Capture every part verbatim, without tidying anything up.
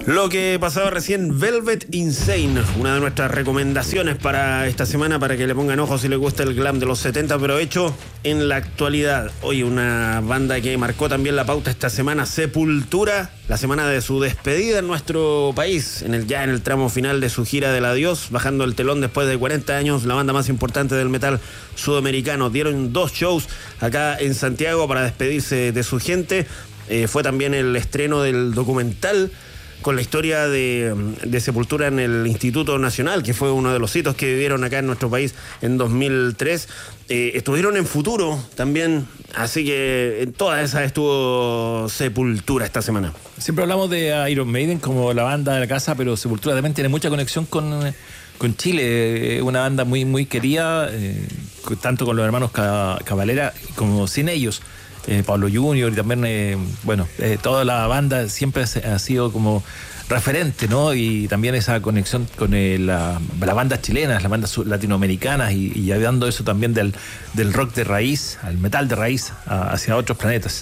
Lo que pasaba recién, Velvet Insane, una de nuestras recomendaciones para esta semana, para que le pongan ojo si les gusta el glam de los setenta, pero hecho en la actualidad. Hoy una banda que marcó también la pauta esta semana, Sepultura, la semana de su despedida en nuestro país, en el ya en el tramo final de su gira del adiós, bajando el telón después de cuarenta años, la banda más importante del metal sudamericano. Dieron dos shows acá en Santiago para despedirse de su gente. Eh, fue también el estreno del documental con la historia de, de Sepultura en el Instituto Nacional, que fue uno de los hitos que vivieron acá en nuestro país en dos mil tres. Eh, estuvieron en Futuro también, así que en todas esas estuvo Sepultura esta semana. Siempre hablamos de Iron Maiden como la banda de la casa, pero Sepultura también tiene mucha conexión con, con Chile, una banda muy, muy querida, eh, tanto con los hermanos Cavalera como sin ellos. Eh, Pablo Junior y también, eh, bueno, eh, toda la banda siempre ha sido como referente, ¿no? Y también esa conexión con eh, la, la banda chilena, las bandas latinoamericanas y, y ayudando eso también del, del rock de raíz, al metal de raíz, a, hacia otros planetas.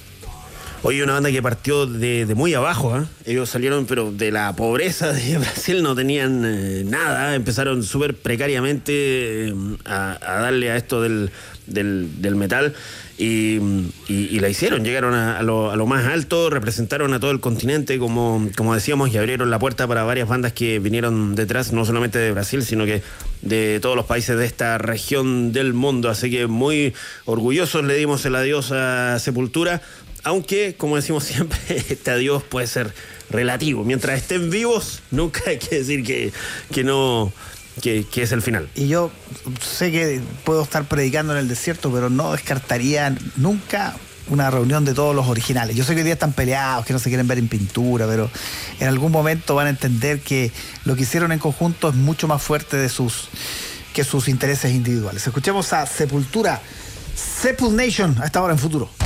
Oye, una banda que partió de, de muy abajo, ¿eh? Ellos salieron, pero de la pobreza de Brasil, no tenían eh, nada, empezaron súper precariamente eh, a, a darle a esto del, del, del metal y, y, y la hicieron, llegaron a, a, lo, a lo más alto, representaron a todo el continente, como, como decíamos, y abrieron la puerta para varias bandas que vinieron detrás, no solamente de Brasil, sino que de todos los países de esta región del mundo. Así que muy orgullosos le dimos el adiós a Sepultura. Aunque, como decimos siempre, este adiós puede ser relativo. Mientras estén vivos, nunca hay que decir que, que no, que, que es el final. Y yo sé que puedo estar predicando en el desierto, pero no descartaría nunca una reunión de todos los originales. Yo sé que hoy día están peleados, que no se quieren ver en pintura, pero en algún momento van a entender que lo que hicieron en conjunto es mucho más fuerte de sus, que sus intereses individuales. Escuchemos a Sepultura, Sepul Nation, a esta hora en Futuro.